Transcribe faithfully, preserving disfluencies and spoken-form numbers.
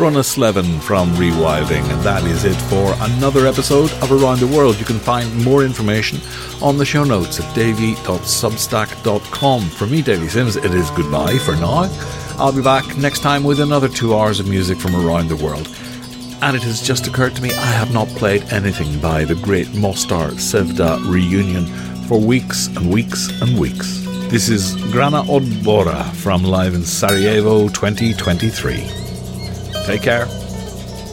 Brunislevin from Rewilding. And that is it for another episode of Around the World. You can find more information on the show notes at davey dot substack dot com. For me, Davey Sims, it is goodbye for now. I'll be back next time with another two hours of music from around the world. And it has just occurred to me I have not played anything by the great Mostar Sevda Reunion for weeks and weeks and weeks. This is Grana Odbora from Live in Sarajevo twenty twenty-three. Take care.